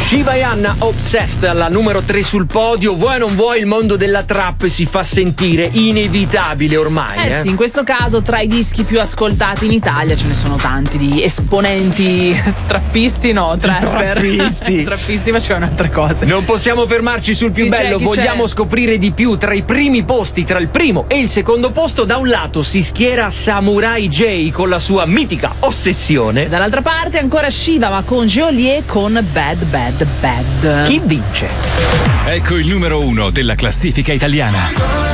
Shiva e Anna, Obsessed, alla numero 3 sul podio. Vuoi o non vuoi, il mondo della trap si fa sentire, inevitabile ormai. Sì, in questo caso tra i dischi più ascoltati in Italia ce ne sono tanti di esponenti trappisti, no, trapper. Trappisti facevano altre cose. Non possiamo fermarci sul più bello, vogliamo scoprire di più. Tra i primi posti, tra il primo e il secondo posto, da un lato si schiera Samurai J con la sua mitica Ossessione. Dall'altra parte ancora Shiva, ma con Geolier con Bad Bad Bad. Chi vince? Ecco il numero 1 della classifica italiana.